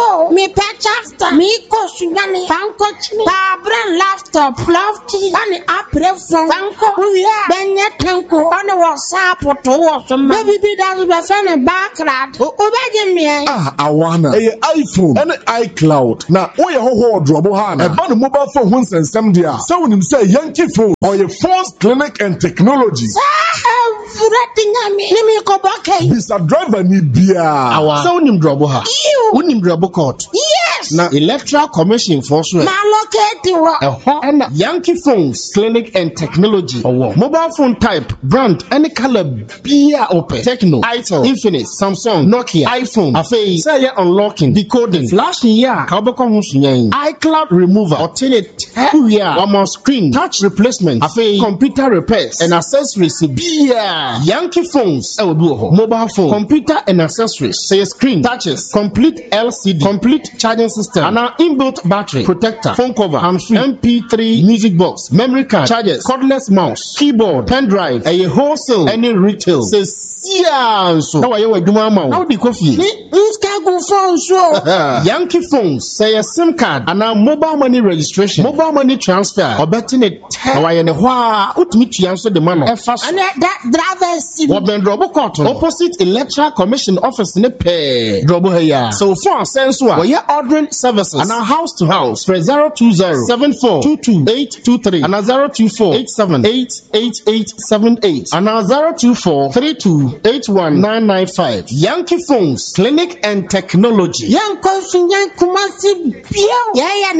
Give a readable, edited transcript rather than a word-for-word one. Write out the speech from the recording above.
wo me pechasta me kosunyane banko chini ba brand laptop ani apre from banko uya benye tanko on WhatsApp to wo so baby bi da be fene background obeje me awana iPhone and iCloud na oye ho drobo ha na eba no mobile phone ho nsensem dia se wonim say Yankee phone or your phones clinic and technology Mr. Driver ni bia so wonim drobo ha wonim drobo court yes na Electoral Commission for so na locate wo and Yankee phones clinic and technology mobile phone type brand any color bia open Techno Itel Infinix Samsung Nokia iPhone afei say unlocking decoding flashing ya ka obeko ho sunyan iCloud remover alternate ya one more screen touch replacement afei computer repairs and accessories bia Yankee phones e obi ho mobile phone computer and accessories say screen touches complete LCD complete charging system and an inbuilt battery protector phone cover hands-free MP3 music box memory card chargers cordless mouse keyboard pen drive a wholesale any retail says so now you adwuma ma how the coffee go phone so Yankee phones say a SIM card and a mobile money registration mobile money transfer or betting it how you ne hwa utimi tuanso de ma no and that driver see what ben drobo court opposite Electoral Commission office ne pe drobo here so for sense wa we ordering services and our house to house for 02074228823 and 024878878 and 02432819995 Yankee phones clinic and technology yan konsun yan kumasi biyo ya